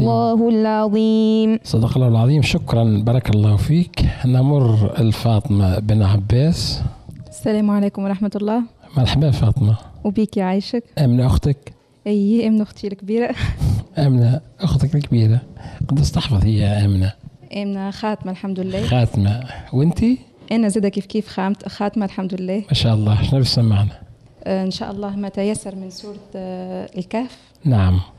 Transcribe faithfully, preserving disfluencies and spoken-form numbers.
الله العظيم. صدق الله العظيم. شكرا، بارك الله فيك. نمر الفاطمة بن عباس. السلام عليكم ورحمة الله. مرحبا فاطمة. وبيك يعيشك. أمنة أختك؟ أي أمنة أختي الكبيرة. أمنة أختك الكبيرة، قداش تحفظ هي أمنة؟ أمنة خاتمة الحمد لله. خاتمة. وأنتي؟ أنا زادة كيف كيف خامت خاتمة الحمد لله. ما شاء الله. شنو بتسمعنا؟ آه إن شاء الله ما تيسر من سورة آه الكهف. نعم.